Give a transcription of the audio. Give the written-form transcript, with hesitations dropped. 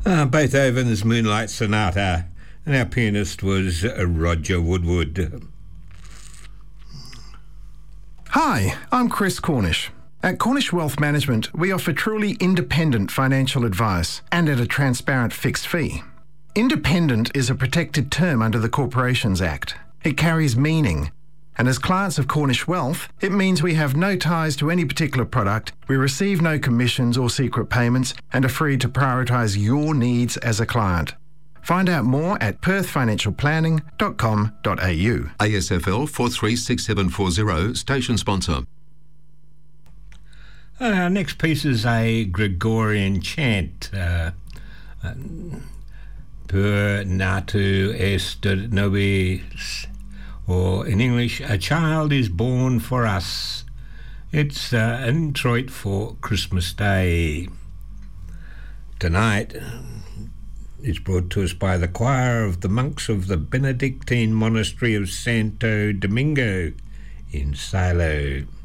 Beethoven's Moonlight Sonata, and our pianist was Roger Woodward. Hi, I'm Chris Cornish. At Cornish Wealth Management, we offer truly independent financial advice and at a transparent fixed fee. Independent is a protected term under the Corporations Act. It carries meaning. And as clients of Cornish Wealth, it means we have no ties to any particular product, we receive no commissions or secret payments, and are free to prioritise your needs as a client. Find out more at perthfinancialplanning.com.au. ASFL 436740, station sponsor. Our next piece is a Gregorian chant. Per natu est nobis, or in English, a child is born for us. It's an introit for Christmas Day. Tonight, it's brought to us by the choir of the monks of the Benedictine Monastery of Santo Domingo in Silo.